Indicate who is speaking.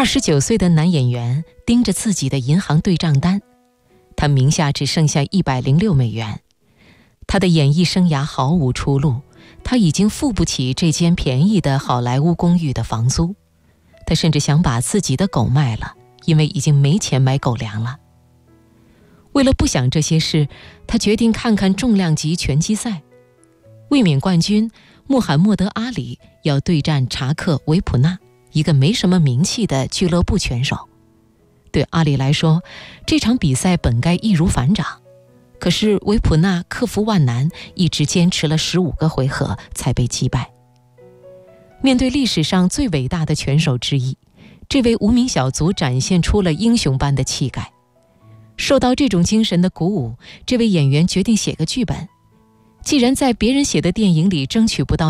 Speaker 1: 29岁的男演员盯着自己的银行对账单，他名下只剩下106美元。他的演艺生涯毫无出路，他已经付不起这间便宜的好莱坞公寓的房租。他甚至想把自己的狗卖了，因为已经没钱买狗粮了。为了不想这些事，他决定看看重量级拳击赛。卫冕冠军穆罕默德·阿里要对战查克·维普纳，一个没什么名气的俱乐部拳手。对阿里来说，这场比赛本该易如反掌，可是维普纳克服万难，一直坚持了15个回合才被击败。面对历史上最伟大的拳手之一，这位无名小卒展现出了英雄般的气概。受到这种精神的鼓舞，这位演员决定写个剧本。既然在别人写的电影里争取不到